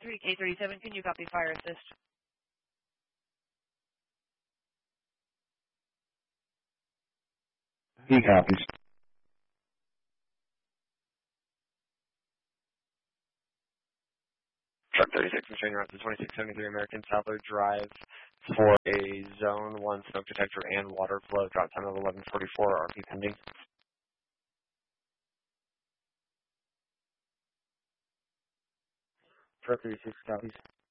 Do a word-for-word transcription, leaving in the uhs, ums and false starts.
three K thirty-seven, can you copy fire assist? He copies. Truck thirty-six, Machine route to twenty-six seventy-three American Sadler Drive for a Zone one smoke detector and water flow. Drop time of eleven forty-four, R P pending. Truck thirty-six copies.